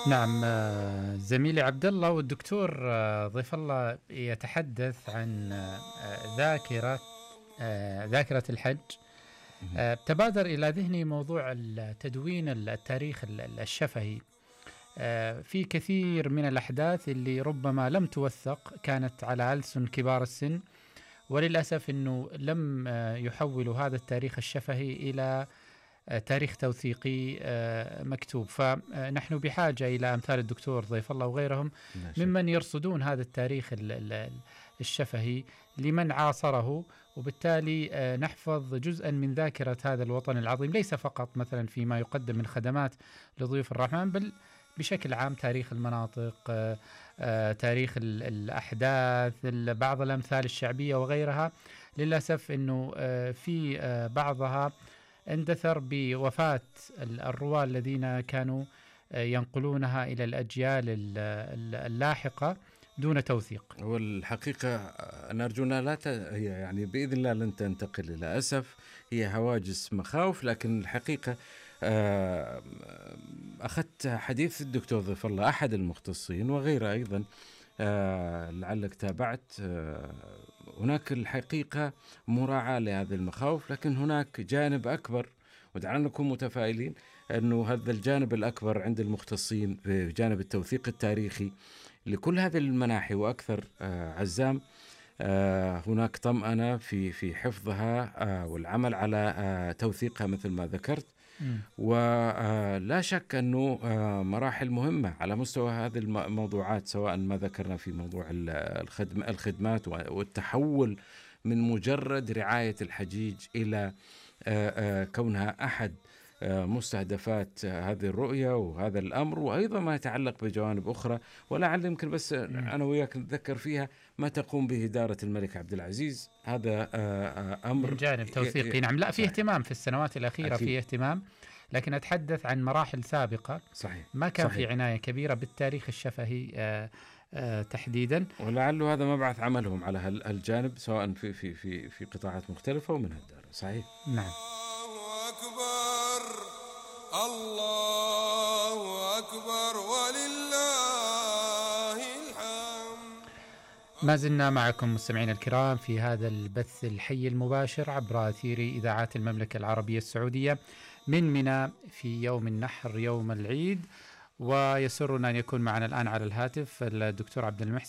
نعم، زميلي عبد الله والدكتور ضيف الله يتحدث عن ذاكرة الحج. اهم. تبادر إلى ذهني موضوع تدوين التاريخ الشفهي. في كثير من الأحداث اللي ربما لم توثق، كانت على ألسن كبار السن، وللأسف أنه لم يحولوا هذا التاريخ الشفهي إلى تاريخ توثيقي مكتوب. فنحن بحاجة إلى أمثال الدكتور ضيف الله وغيرهم لا شك. ممن يرصدون هذا التاريخ الشفهي لمن عاصره، وبالتالي نحفظ جزءا من ذاكرة هذا الوطن العظيم، ليس فقط مثلا فيما يقدم من خدمات لضيوف الرحمن، بل بشكل عام تاريخ المناطق، تاريخ الأحداث، بعض الأمثال الشعبية وغيرها. للأسف أنه في بعضها اندثر بوفاة الرواة الذين كانوا ينقلونها إلى الأجيال اللاحقة دون توثيق. والحقيقة نرجونا هي يعني بإذن الله لن تنتقل إلى أسف، هي هواجس مخاوف، لكن الحقيقة آه، أخذت حديث الدكتور ضيف الله أحد المختصين وغيره أيضا، لعلك تابعت. هناك الحقيقة مراعاة لهذه المخاوف، لكن هناك جانب أكبر، ودعنا نكون متفائلين أنه هذا الجانب الأكبر عند المختصين في جانب التوثيق التاريخي لكل هذه المناحي وأكثر. عزام، هناك طمأنة في حفظها والعمل على توثيقها مثل ما ذكرت. ولا شك أنه مراحل مهمة على مستوى هذه الموضوعات، سواء ما ذكرنا في موضوع الخدمات والتحول من مجرد رعاية الحجيج إلى كونها أحد مستهدفات هذه الرؤية وهذا الأمر، وأيضا ما يتعلق بجوانب أخرى، ولعل يمكن بس أنا وياك نتذكر فيها ما تقوم به إدارة الملك عبد العزيز. هذا أمر من جانب توثيقي. نعم، لا، في اهتمام في السنوات الأخيرة، أكيد. في اهتمام، لكن أتحدث عن مراحل سابقة صحيح. ما كان صحيح. في عناية كبيرة بالتاريخ الشفهي تحديدا. ولعل هذا مبعث عملهم على الجانب، سواء في قطاعات مختلفة ومن هالدار. صحيح. نعم. الله أكبر، الله أكبر ولله الحمد. ما زلنا معكم مستمعينا الكرام في هذا البث الحي المباشر عبر أثير إذاعات المملكة العربية السعودية من منى في يوم النحر، يوم العيد. ويسرنا أن يكون معنا الآن على الهاتف الدكتور عبد المحسن